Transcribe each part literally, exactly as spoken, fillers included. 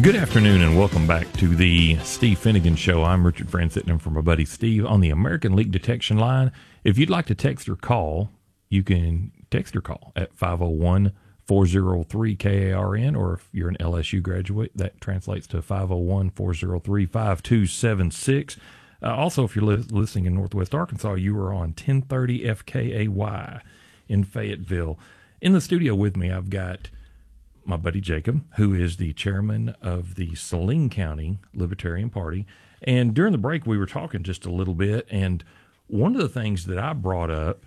Good afternoon and welcome back to the Steve Finnegan Show. I'm Richard Friend sitting in for my buddy Steve on the American Leak Detection Line. If you'd like to text or call, you can text or call at five oh one, four oh three, K A R N, or if you're an L S U graduate, that translates to five oh one, four oh three, five two seven six. Uh, also, if you're li- listening in Northwest Arkansas, you are on ten thirty F K A Y in Fayetteville. In the studio with me, I've got my buddy Jacob, who is the chairman of the Saline County Libertarian Party. And during the break, we were talking just a little bit, and one of the things that I brought up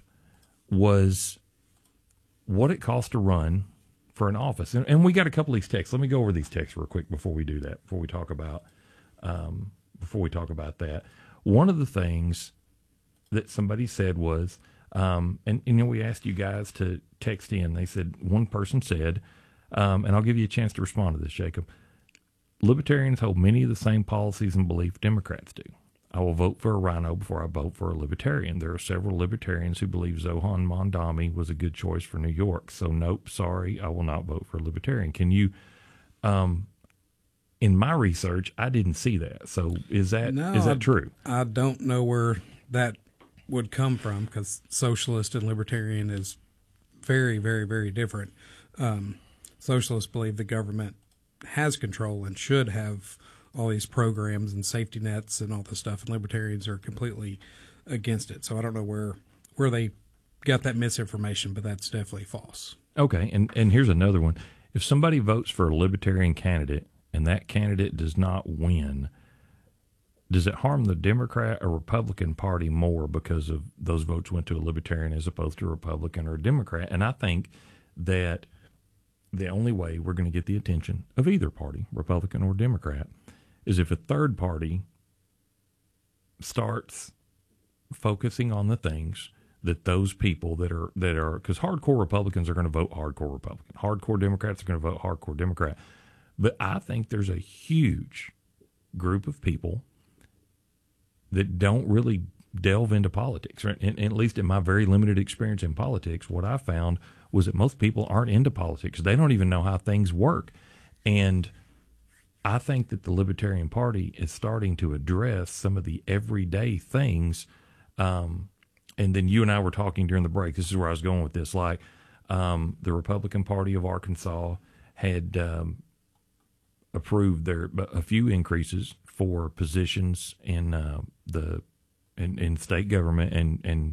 was what it costs to run for an office. And, and we got a couple of these texts. Let me go over these texts real quick before we do that, before we talk about um, before we talk about that. One of the things that somebody said was, um, and you know, we asked you guys to text in. They said, one person said, Um, and I'll give you a chance to respond to this, Jacob. Libertarians hold many of the same policies and beliefs Democrats do. I will vote for a rhino before I vote for a libertarian. There are several libertarians who believe Zohan Mondami was a good choice for New York. So, nope, sorry, I will not vote for a libertarian. Can you, um, in my research, I didn't see that. So is that no, is that true? I don't know where that would come from, because socialist and libertarian is very, very, very different. Um, Socialists believe the government has control and should have all these programs and safety nets and all this stuff, and libertarians are completely against it. So I don't know where where they got that misinformation, but that's definitely false. Okay, and, and here's another one. If somebody votes for a libertarian candidate and that candidate does not win, does it harm the Democrat or Republican Party more because of those votes went to a libertarian as opposed to a Republican or a Democrat? And I think that the only way we're going to get the attention of either party, Republican or Democrat, is if a third party starts focusing on the things that those people that are, that are, because hardcore Republicans are going to vote hardcore Republican. Hardcore Democrats are going to vote hardcore Democrat. But I think there's a huge group of people that don't really delve into politics. Right? And, and at least in my very limited experience in politics, what I found was that most people aren't into politics. They don't even know how things work. And I think that the Libertarian Party is starting to address some of the everyday things. Um, and then you and I were talking during the break. This is where I was going with this. Like um, the Republican Party of Arkansas had um, approved their a few increases for positions in uh, the in, in state government and, and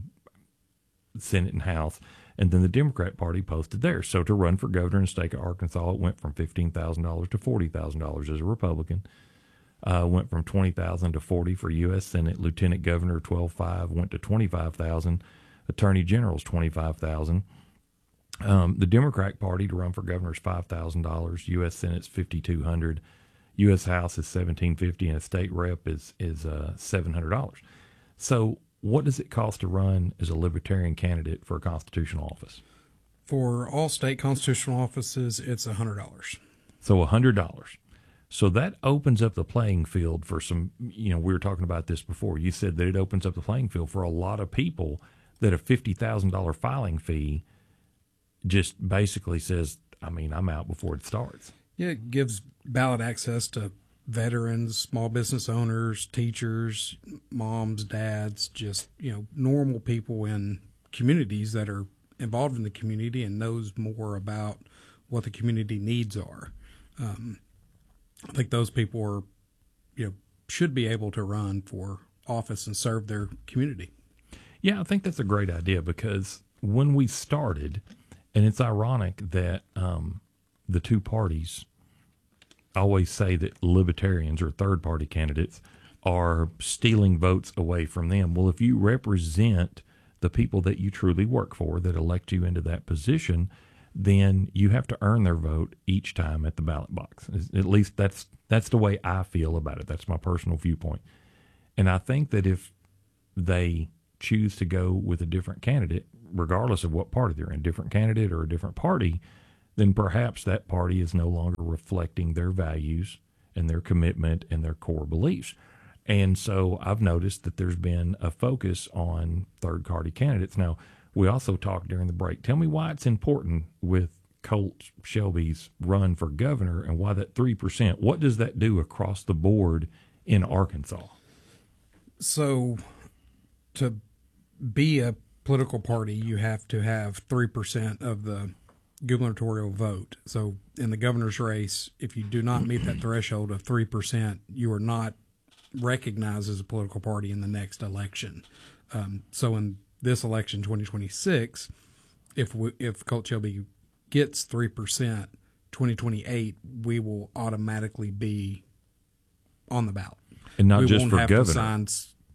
Senate and House. And then the Democrat Party posted theirs. So to run for governor in the state of Arkansas, it went from fifteen thousand dollars to forty thousand dollars as a Republican. Uh, went from twenty thousand dollars to forty thousand dollars for U S Senate. Lieutenant governor, twelve thousand five hundred dollars, went to twenty-five thousand dollars. Attorney general's twenty-five thousand dollars. Um, the Democrat Party to run for governor is five thousand dollars. U S Senate's fifty-two hundred dollars. U S House is seventeen fifty, and a state rep is is uh, seven hundred dollars. So what does it cost to run as a libertarian candidate for a constitutional office? For all state constitutional offices, it's one hundred dollars. So one hundred dollars. So that opens up the playing field for some, you know, we were talking about this before. You said that it opens up the playing field for a lot of people that a fifty thousand dollars filing fee just basically says, I mean, I'm out before it starts. Yeah, it gives ballot access to veterans, small business owners, teachers, moms, dads, just, you know, normal people in communities that are involved in the community and knows more about what the community needs are. Um, I think those people are, you know, should be able to run for office and serve their community. Yeah, I think that's a great idea, because when we started, and it's ironic that um, the two parties always say that libertarians or third-party candidates are stealing votes away from them. Well, if you represent the people that you truly work for, that elect you into that position, then you have to earn their vote each time at the ballot box. At least that's that's the way I feel about it. That's my personal viewpoint. And I think that if they choose to go with a different candidate, regardless of what party they're in, different candidate or a different party, then perhaps that party is no longer reflecting their values and their commitment and their core beliefs. And so I've noticed that there's been a focus on third-party candidates. Now, we also talked during the break. Tell me why it's important with Colt Shelby's run for governor and why that three percent. What does that do across the board in Arkansas? So to be a political party, you have to have three percent of the gubernatorial vote. So in the governor's race, if you do not meet that threshold of three percent, you are not recognized as a political party in the next election. Um, so in this election, twenty twenty-six, if we, if Colt Shelby gets three percent, twenty twenty-eight, we will automatically be on the ballot. And not we just won't for have governor. To sign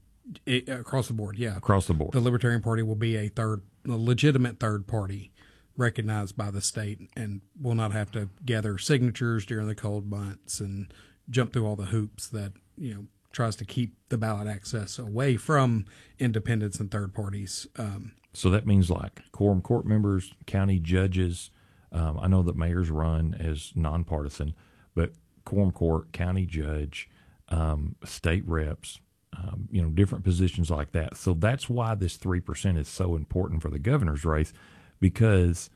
it, across the board, yeah. Across the board. The Libertarian Party will be a third, a legitimate third party recognized by the state, and will not have to gather signatures during the cold months and jump through all the hoops that, you know, tries to keep the ballot access away from independents and third parties. Um, so that means like quorum court members, county judges. Um, I know that mayors run as nonpartisan, but quorum court, county judge, um, state reps, um, you know, different positions like that. So that's why this three percent is so important for the governor's race, because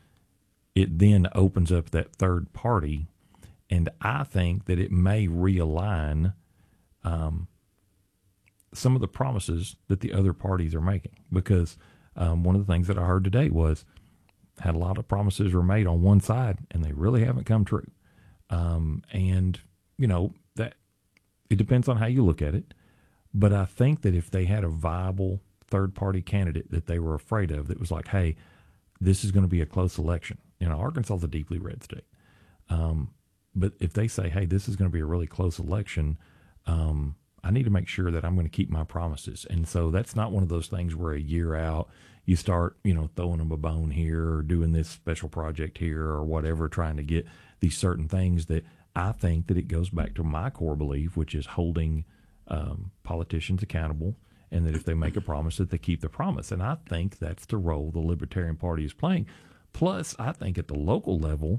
it then opens up that third party. And I think that it may realign um, some of the promises that the other parties are making. Because um, one of the things that I heard today was had a lot of promises were made on one side, and they really haven't come true. Um, and, you know, that it depends on how you look at it. But I think that if they had a viable third-party candidate that they were afraid of, that was like, hey, this is going to be a close election. You know, Arkansas is a deeply red state. Um, but if they say, hey, this is going to be a really close election, um, I need to make sure that I'm going to keep my promises. And so that's not one of those things where a year out you start, you know, throwing them a bone here or doing this special project here or whatever, trying to get these certain things that I think that it goes back to my core belief, which is holding um, politicians accountable, and that if they make a promise that they keep the promise. And I think that's the role the Libertarian Party is playing. Plus, I think at the local level,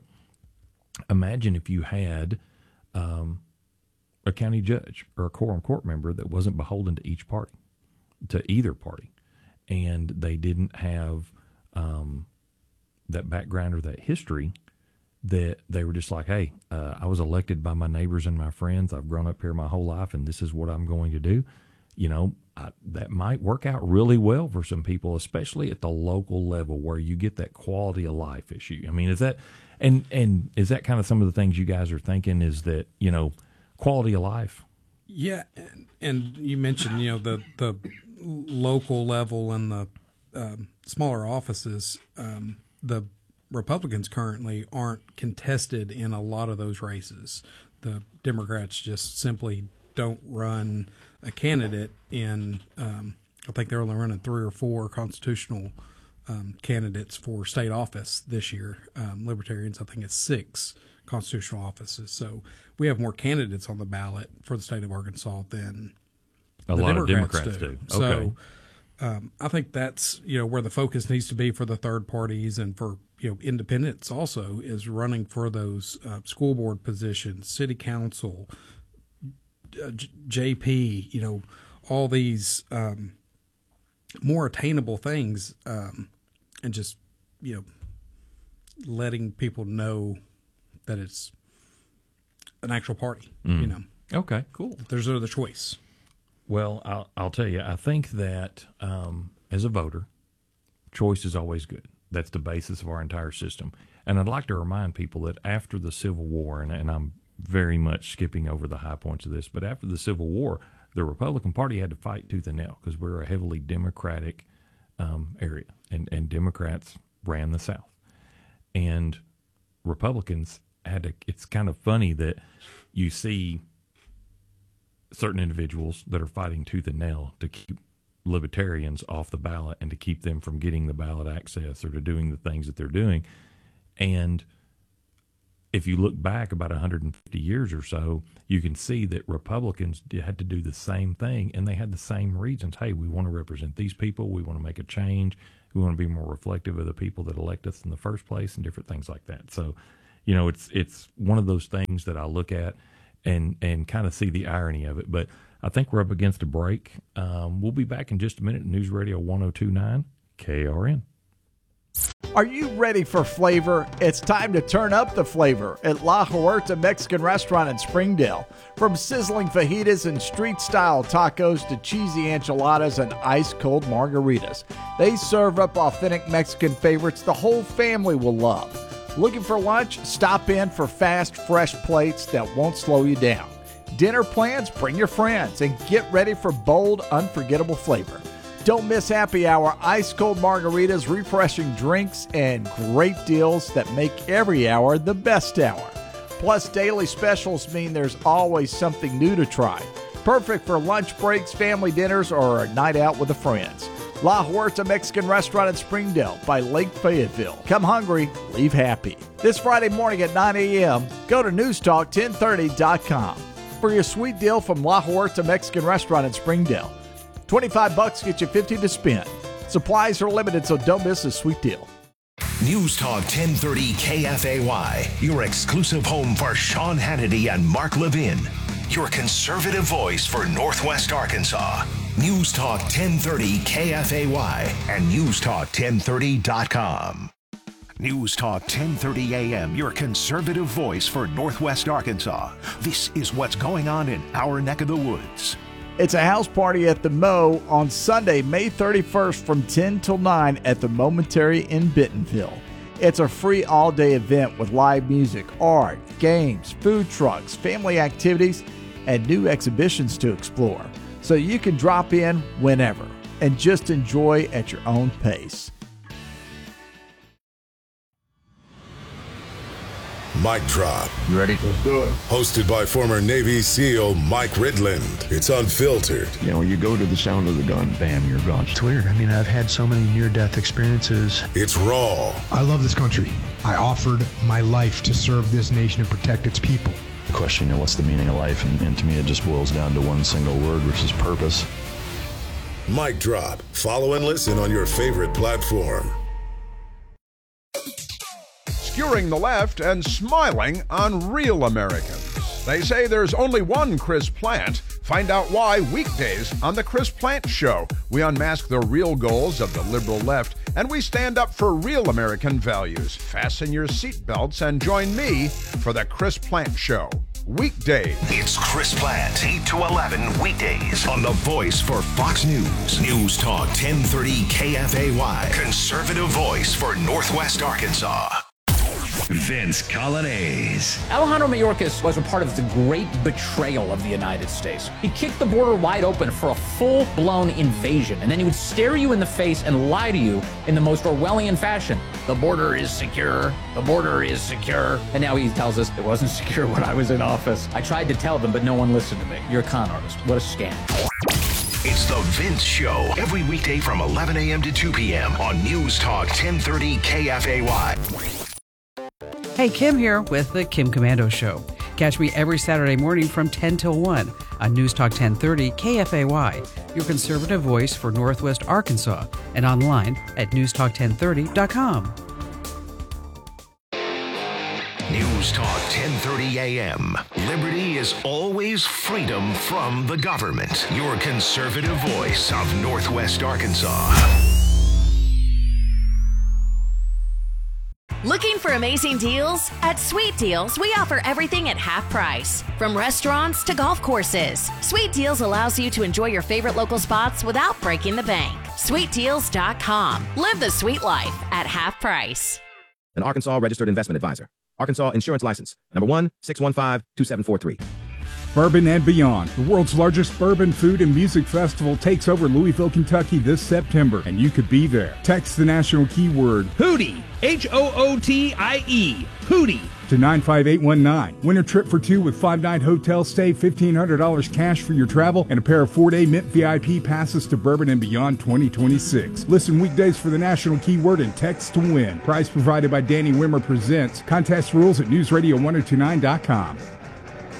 imagine if you had um, a county judge or a quorum court member that wasn't beholden to each party, to either party, and they didn't have um, that background or that history, that they were just like, hey, uh, I was elected by my neighbors and my friends. I've grown up here my whole life, and this is what I'm going to do. You know, I, that might work out really well for some people, especially at the local level where you get that quality of life issue. I mean, is that, and, and is that kind of some of the things you guys are thinking, is that, you know, quality of life? Yeah. And, and you mentioned, you know, the, the local level and the um, smaller offices. Um, the Republicans currently aren't contested in a lot of those races. The Democrats just simply don't run a candidate in, um, I think they're only running three or four constitutional um, candidates for state office this year. Um, Libertarians, I think it's six constitutional offices. So we have more candidates on the ballot for the state of Arkansas than a the lot Democrats of Democrats do. do. Okay. So um, I think that's, you know, where the focus needs to be for the third parties and for, you know, independents also, is running for those uh, school board positions, city council, uh, J P, you know, all these um, more attainable things, um, and just, you know, letting people know that it's an actual party, Mm. you know. Okay, cool. That there's another choice. Well, I'll, I'll tell you, I think that um, as a voter, choice is always good. That's the basis of our entire system. And I'd like to remind people that after the Civil War, and, and I'm very much skipping over the high points of this, but after the Civil War, the Republican Party had to fight tooth and nail because we're a heavily Democratic um, area, and, and Democrats ran the South. And Republicans had to, it's kind of funny that you see certain individuals that are fighting tooth and nail to keep libertarians off the ballot and to keep them from getting the ballot access or to doing the things that they're doing. And if you look back about one hundred fifty years or so, you can see that Republicans had to do the same thing, and they had the same reasons. Hey, we want to represent these people. We want to make a change. We want to be more reflective of the people that elect us in the first place and different things like that. So, you know, it's it's one of those things that I look at and, and kind of see the irony of it. But I think we're up against a break. Um, we'll be back in just a minute. News Radio one oh two point nine K R N. Are you ready for flavor? It's time to turn up the flavor at La Huerta Mexican Restaurant in Springdale. From sizzling fajitas and street-style tacos to cheesy enchiladas and ice-cold margaritas, they serve up authentic Mexican favorites the whole family will love. Looking for lunch? Stop in for fast, fresh plates that won't slow you down. Dinner plans? Bring your friends and get ready for bold, unforgettable flavor. Don't miss happy hour, ice-cold margaritas, refreshing drinks, and great deals that make every hour the best hour. Plus, daily specials mean there's always something new to try. Perfect for lunch breaks, family dinners, or a night out with the friends. La Huerta Mexican Restaurant in Springdale by Lake Fayetteville. Come hungry, leave happy. This Friday morning at nine a.m., go to news talk ten thirty dot com for your sweet deal from La Huerta Mexican Restaurant in Springdale. twenty-five bucks get you fifty to spend. Supplies are limited, so don't miss a sweet deal. News Talk ten thirty K F A Y, your exclusive home for Sean Hannity and Mark Levin, your conservative voice for Northwest Arkansas. News Talk ten thirty K F A Y and news talk ten thirty dot com. News Talk ten thirty A M, your conservative voice for Northwest Arkansas. This is what's going on in our neck of the woods. It's a house party at the Mo on Sunday, May thirty-first from ten till nine at the Momentary in Bentonville. It's a free all-day event with live music, art, games, food trucks, family activities, and new exhibitions to explore. So you can drop in whenever and just enjoy at your own pace. Mic Drop. You ready? Let's do it. Hosted by former Navy SEAL Mike Ridland. It's unfiltered. You know, you go to the sound of the gun, bam, you're gone. It's weird. I mean, I've had so many near-death experiences. It's raw. I love this country. I offered my life to serve this nation and protect its people. Question, you know, what's the meaning of life? And, and to me, it just boils down to one single word, which is purpose. Mic Drop. Follow and listen on your favorite platform. Skewering the left and smiling on real Americans. They say there's only one Chris Plant. Find out why weekdays on The Chris Plant Show. We unmask the real goals of the liberal left, and we stand up for real American values. Fasten your seatbelts and join me for The Chris Plant Show. Weekdays. It's Chris Plant, eight to eleven weekdays on The Voice for Fox News. News Talk ten thirty K F A Y. Conservative voice for Northwest Arkansas. Vince Colonnese. Alejandro Mayorkas was a part of the great betrayal of the United States. He kicked the border wide open for a full-blown invasion, and then he would stare you in the face and lie to you in the most Orwellian fashion. The border is secure. The border is secure. And now he tells us it wasn't secure when I was in office. I tried to tell them, but no one listened to me. You're a con artist. What a scam. It's The Vince Show, every weekday from eleven a.m. to two p.m. on News Talk ten thirty K F A Y. Hey, Kim here with the Kim Komando Show. Catch me every Saturday morning from ten till one on News Talk ten thirty K F A Y, your conservative voice for Northwest Arkansas, and online at news talk ten thirty dot com. News Talk ten thirty A M. Liberty is always freedom from the government. Your conservative voice of Northwest Arkansas. Looking for amazing deals? At Sweet Deals, we offer everything at half price. From restaurants to golf courses, Sweet Deals allows you to enjoy your favorite local spots without breaking the bank. sweet deals dot com. Live the sweet life at half price. An Arkansas registered investment advisor. Arkansas Insurance License. Number one, six one five, two seven four three. Bourbon and Beyond, the world's largest bourbon, food, and music festival, takes over Louisville, Kentucky this September, and you could be there. Text the national keyword Hootie, H O O T I E, Hootie, to nine five eight one nine. Win a trip for two with five-night hotel stay, fifteen hundred dollars cash for your travel, and a pair of four-day Mint V I P passes to Bourbon and Beyond twenty twenty-six. Listen weekdays for the national keyword and text to win. Prize provided by Danny Wimmer Presents. Contest rules at news radio ten twenty-nine dot com.